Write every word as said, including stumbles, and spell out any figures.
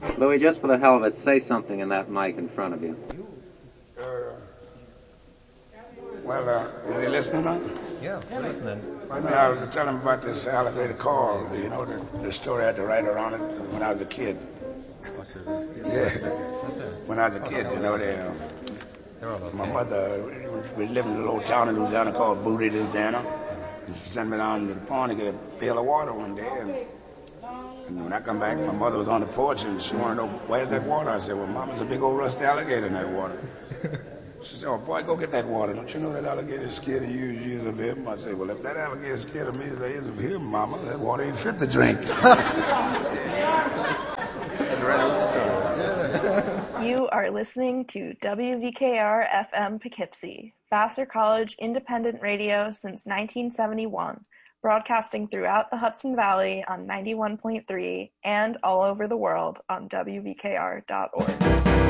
Louis, just for the hell of it, say something in that mic in front of you. Uh, well, uh, is he listening now? Yeah, we're listening. Well, I was telling him about this alligator call, you know, the, the story I had to write around it when I was a kid. Yeah, when I was a kid, you know, they, uh, my mother, we lived in a little town in Louisiana called Booty, Louisiana. And she sent me down to the pond to get a pail of water one day. And, and when I come back, my mother was on the porch and she wanted to know, where's that water? I said, well, Mom, there's a big old rusty alligator in that water. She said, oh, boy, go get that water. Don't you know that alligator is scared of you as you is of him? I said, well, if that alligator is scared of me as I is of him, Mama, that water ain't fit to drink. You are listening to W V K R F M Poughkeepsie, Vassar College independent radio since nineteen seventy-one, broadcasting throughout the Hudson Valley on ninety-one point three and all over the world on W V K R dot org.